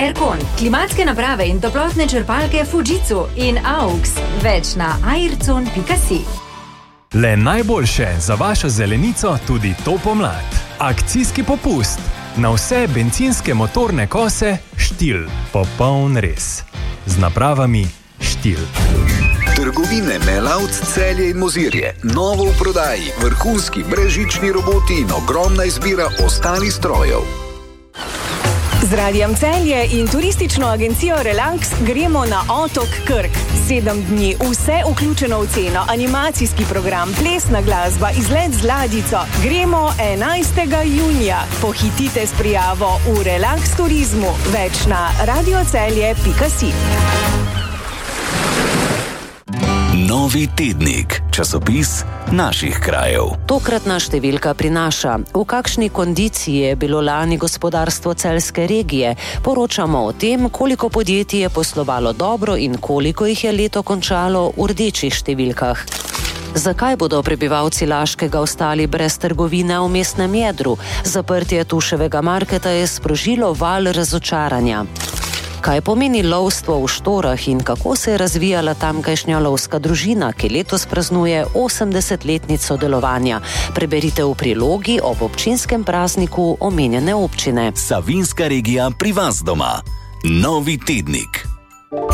Aircon, klimatske naprave in toplotne črpalke Fujitsu in AUX. Več na aircon.si. Le najboljše za vašo zelenico tudi to pomlad. Akcijski popust na vse bencinske motorne kose Štil. Popoln res. Z napravami Štil. Trgovine Melavc, Celje in Mozirje. Novo v prodaji. Vrhunski brezžični roboti in ogromna izbira ostalih strojev. Z Radijem Celje in turistično agencijo Relax gremo na otok Krk. 7 dni, vse vključeno v ceno, animacijski program, plesna glasba, izlet z ladjico. Gremo 11. junija. Pohitite s prijavo v Relax turizmu. Več na radiocelje.si. Novi tednik, časopis naših krajev. Tokratna številka prinaša, v kakšni kondiciji je bilo lani gospodarstvo celjske regije. Poročamo o tem, koliko podjetij je poslovalo dobro in koliko jih je leto končalo v rdečih številkah. Zakaj bodo prebivalci Laškega ostali brez trgovine v mestnem jedru? Zaprtje Tuševega marketa je sprožilo val razočaranja. Kaj pomeni lovstvo v Štorah in kako se je razvijala tamkajšnja lovska družina, ki letos praznuje 80-letnico delovanja? Preberite v prilogi ob občinskem prazniku omenjene občine. Savinjska regija pri vas doma. Novi tednik.